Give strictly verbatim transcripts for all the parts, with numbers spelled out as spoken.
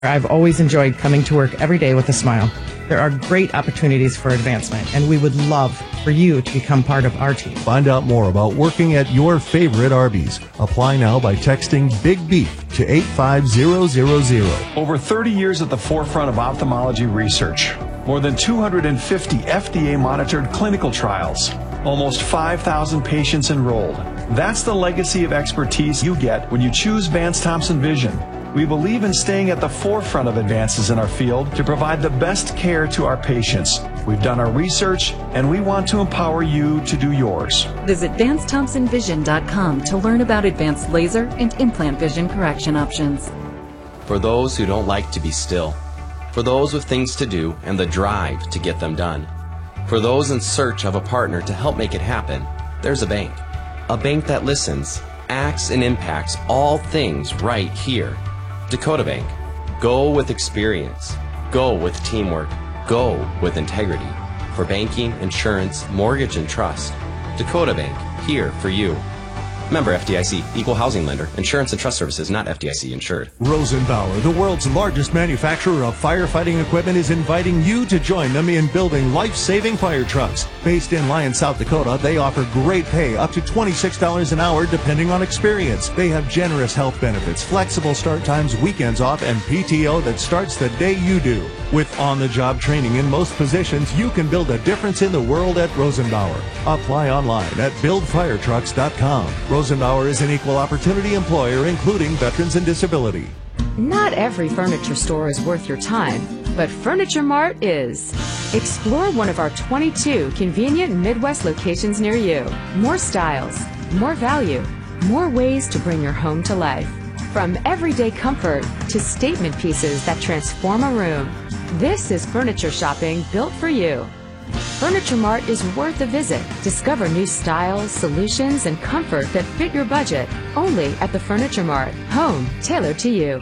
I've always enjoyed coming to work every day with a smile. There are great opportunities for advancement, and we would love for you to become part of our team. Find out more about working at your favorite Arby's. Apply now by texting Big Beef to eight five zero zero zero. Over thirty years at the forefront of ophthalmology research. More than two hundred fifty F D A-monitored clinical trials. Almost five thousand patients enrolled. That's the legacy of expertise you get when you choose Vance Thompson Vision. We believe in staying at the forefront of advances in our field to provide the best care to our patients. We've done our research, and we want to empower you to do yours. Visit Vance Thompson Vision dot com to learn about advanced laser and implant vision correction options. For those who don't like to be still. For those with things to do and the drive to get them done. For those in search of a partner to help make it happen, there's a bank. A bank that listens, acts, and impacts all things right here. Dakota Bank. Go with experience. Go with teamwork. Go with integrity. For banking, insurance, mortgage, and trust. Dakota Bank. Here for you. Member F D I C. Equal housing lender. Insurance and trust services not F D I C insured. Rosenbauer, the world's largest manufacturer of firefighting equipment, is inviting you to join them in building life-saving fire trucks. Based in Lyon, South Dakota, they offer great pay, up to twenty-six dollars an hour depending on experience. They have generous health benefits, flexible start times, weekends off, and P T O that starts the day you do. With on-the-job training in most positions, you can build a difference in the world at Rosenbauer. Apply online at build fire trucks dot com. Rosenbauer is an equal opportunity employer, including veterans and disability. Not every furniture store is worth your time, but Furniture Mart is. Explore one of our twenty-two convenient Midwest locations near you. More styles, more value, more ways to bring your home to life. From everyday comfort to statement pieces that transform a room. This is furniture shopping built for you. Furniture Mart is worth a visit. Discover new styles, solutions, and comfort that fit your budget. Only at the Furniture Mart. Home tailored to you.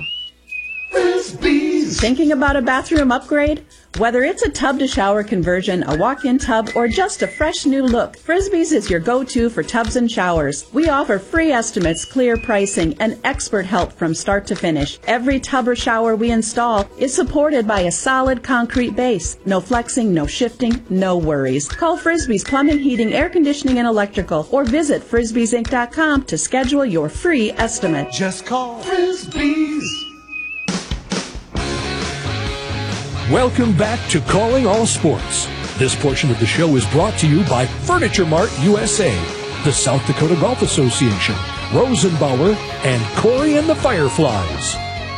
Frisbees. Thinking about a bathroom upgrade? Whether it's a tub-to-shower conversion, a walk-in tub, or just a fresh new look, Frisbees is your go-to for tubs and showers. We offer free estimates, clear pricing, and expert help from start to finish. Every tub or shower we install is supported by a solid concrete base. No flexing, no shifting, no worries. Call Frisbees Plumbing, Heating, Air Conditioning, and Electrical, or visit frisbees inc dot com to schedule your free estimate. Just call Frisbees. Welcome back to Calling All Sports. This portion of the show is brought to you by Furniture Mart U S A, the South Dakota Golf Association, Rosenbauer, and Corey and the Fireflies.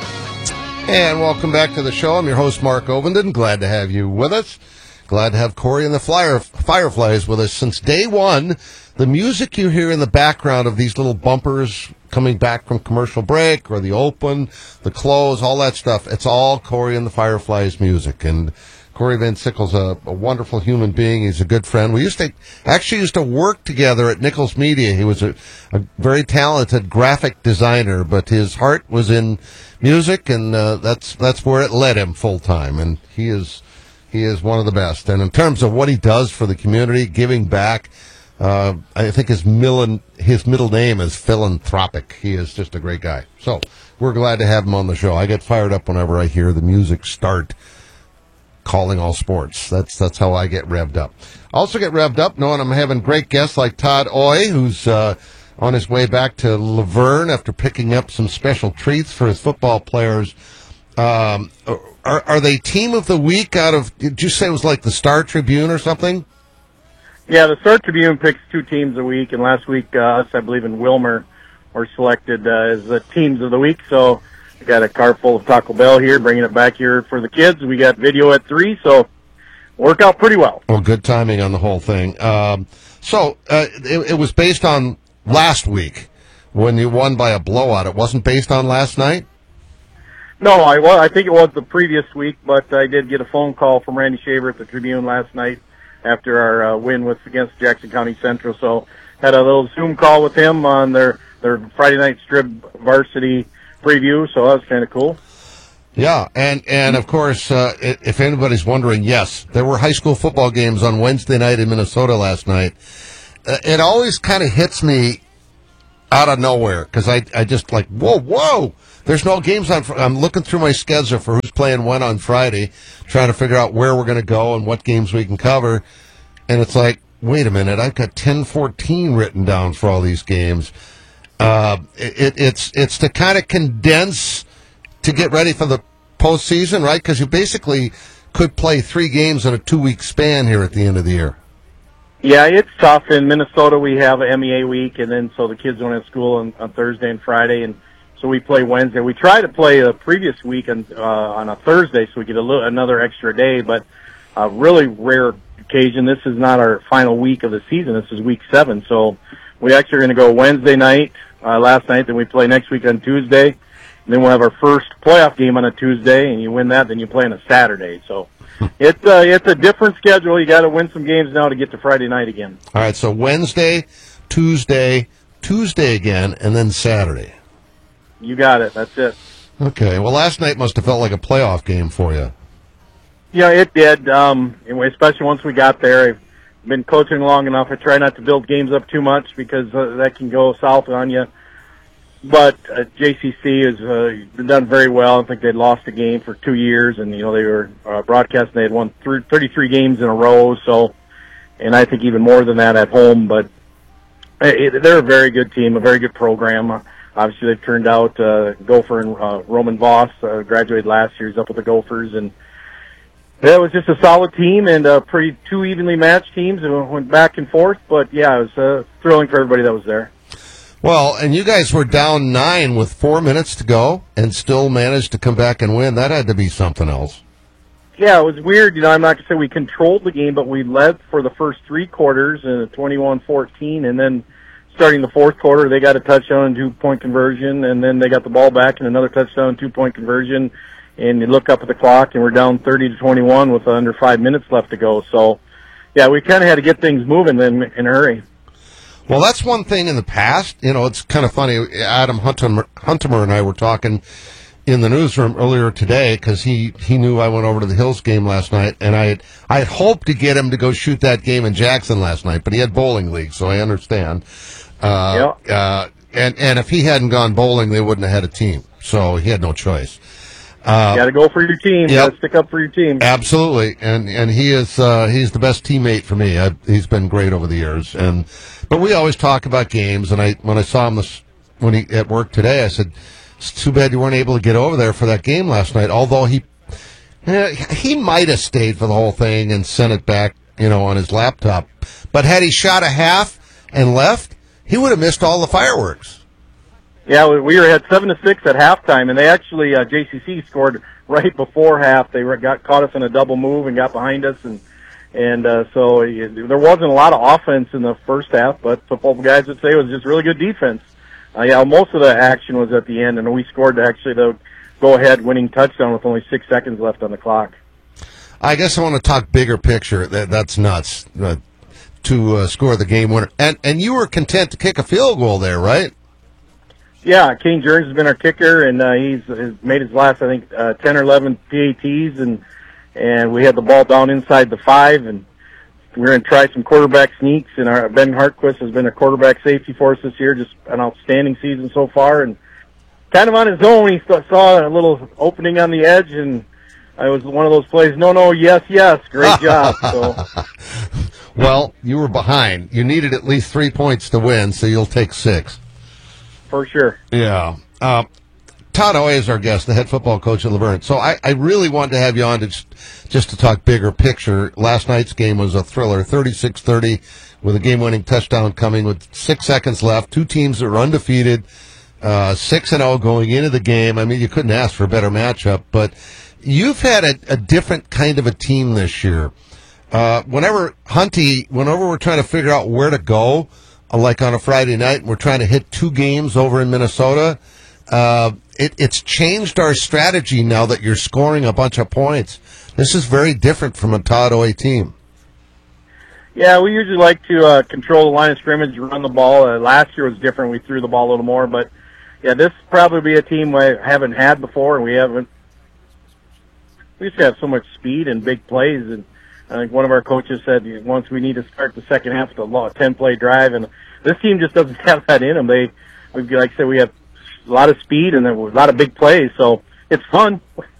And welcome back to the show. I'm your host, Mark Ovenden. Glad to have you with us. Glad to have Corey and the Flyer, Fireflies with us since day one. The music you hear in the background of these little bumpers coming back from commercial break or the open, the close, all that stuff, it's all Corey and the Fireflies music. And Corey Van Sickle's a, a wonderful human being. He's a good friend. We used to actually used to work together at Nichols Media. He was a, a very talented graphic designer, but his heart was in music, and uh, that's that's where it led him full time. And he is he is one of the best. And in terms of what he does for the community, giving back, Uh, I think his middle, his middle name is Philanthropic. He is just a great guy. So we're glad to have him on the show. I get fired up whenever I hear the music start. Calling All Sports. That's that's how I get revved up. I also get revved up knowing I'm having great guests like Todd Oy, who's uh, on his way back to Laverne after picking up some special treats for his football players. Um, are, are they team of the week out of, did you say it was like the Star Tribune or something? Yeah, the Star Tribune picks two teams a week, and last week uh, us, I believe, in Wilmer were selected uh, as the teams of the week. So we got a car full of Taco Bell here, bringing it back here for the kids. We got video at three, so worked out pretty well. Well, good timing on the whole thing. Um, so uh, it, it was based on last week when you won by a blowout. It wasn't based on last night? No, I well, I think it was the previous week, but I did get a phone call from Randy Shaver at the Tribune last night after our uh, win with against Jackson County Central. So had a little Zoom call with him on their, their Friday night strip varsity preview, so that was kind of cool. Yeah, and, and of course, uh, if anybody's wondering, yes, there were high school football games on Wednesday night in Minnesota last night. Uh, it always kind of hits me out of nowhere, because I, I just like, whoa, whoa, there's no games on. I'm looking through my schedule for who's playing when on Friday, trying to figure out where we're going to go and what games we can cover. And it's like, wait a minute, I've got ten fourteen written down for all these games. Uh, it, it's it's to kind of condense to get ready for the postseason, right? Because you basically could play three games in a two-week span here at the end of the year. Yeah, it's tough. In Minnesota, we have an M E A week, and then so the kids don't have school on, on Thursday and Friday, and so we play Wednesday. We try to play the previous week on, uh, on a Thursday so we get a little, another extra day, but a really rare occasion. This is not our final week of the season. This is week seven, so we actually are going to go Wednesday night, uh, last night, then we play next week on Tuesday, and then we'll have our first playoff game on a Tuesday, and you win that, then you play on a Saturday, so... It's uh, it's a different schedule. You got to win some games now to get to Friday night again. All right, so Wednesday, Tuesday, Tuesday again, and then Saturday. You got it. That's it. Okay. Well, last night must have felt like a playoff game for you. Yeah, it did. Um, especially once we got there. I've been coaching long enough. I try not to build games up too much because uh, that can go south on you. But uh, J C C has uh, done very well. I think they'd lost a game for two years, and you know they were uh, broadcasting. They had won th- thirty-three games in a row. So, and I think even more than that at home. But it, they're a very good team, a very good program. Uh, obviously, they've turned out uh, Gopher and uh, Roman Voss uh, graduated last year. He's up with the Gophers, and yeah, it was just a solid team and uh, pretty two evenly matched teams. And went back and forth. But yeah, it was uh, thrilling for everybody that was there. Well, and you guys were down nine with four minutes to go and still managed to come back and win. That had to be something else. Yeah, it was weird. You know, I'm not going to say we controlled the game, but we led for the first three quarters in a twenty-one fourteen, and then starting the fourth quarter, they got a touchdown and two-point conversion, and then they got the ball back and another touchdown and two-point conversion, and you look up at the clock, and we're down thirty to twenty-one with under five minutes left to go. So, yeah, we kind of had to get things moving in, in a hurry. Well, that's one thing in the past. You know, it's kind of funny. Adam Huntemer, Huntemer and I were talking in the newsroom earlier today because he, he knew I went over to the Hills game last night, and I had, I had hoped to get him to go shoot that game in Jackson last night, but he had bowling league, so I understand. Uh, yep. uh, and, and if he hadn't gone bowling, they wouldn't have had a team, so he had no choice. Uh, you got to go for your team. You yep. got to stick up for your team. Absolutely, and and he is uh, he's the best teammate for me. I, he's been great over the years, and but we always talk about games. And I when I saw him this when he at work today, I said, "It's too bad you weren't able to get over there for that game last night." Although he eh, he might have stayed for the whole thing and sent it back, you know, on his laptop. But had he shot a half and left, he would have missed all the fireworks. Yeah, we were at seven to six at halftime, and they actually uh, J C C scored right before half. They were, got caught us in a double move and got behind us, and and uh, so it, there wasn't a lot of offense in the first half. But football guys would say it was just really good defense. Uh, yeah, most of the action was at the end, and we scored actually the go-ahead winning touchdown with only six seconds left on the clock. I guess I want to talk bigger picture. That that's nuts uh, to uh, score the game winner, and and you were content to kick a field goal there, right? Yeah, Kane Jones has been our kicker, and uh, he's, he's made his last, I think, uh, ten or eleven P A Ts, and and we had the ball down inside the five, and we're going to try some quarterback sneaks. And our Ben Hartquist has been a quarterback safety for us this year, just an outstanding season so far, and kind of on his own. He saw a little opening on the edge, and it was one of those plays. No, no, yes, yes, great job. So. Well, you were behind. You needed at least three points to win, so you'll take six. For sure. Yeah. Uh, Todd Hoy is our guest, the head football coach at Laverne. So I, I really wanted to have you on to just, just to talk bigger picture. Last night's game was a thriller, thirty-six thirty, with a game-winning touchdown coming with six seconds left. Two teams that were undefeated, uh, six and oh going into the game. I mean, you couldn't ask for a better matchup. But you've had a, a different kind of a team this year. Uh, whenever Hunty, whenever we're trying to figure out where to go, like on a Friday night, and we're trying to hit two games over in Minnesota, uh, it, it's changed our strategy now that you're scoring a bunch of points. This is very different from a Todd Hoy team. Yeah, we usually like to uh, control the line of scrimmage, run the ball. Uh, last year was different. We threw the ball a little more. But, yeah, this probably be a team we haven't had before, and we haven't. We just have so much speed and big plays, and I think one of our coaches said once we need to start the second half with a ten-play drive, and this team just doesn't have that in them. They, we've like I said, we have a lot of speed and there was a lot of big plays. So it's fun.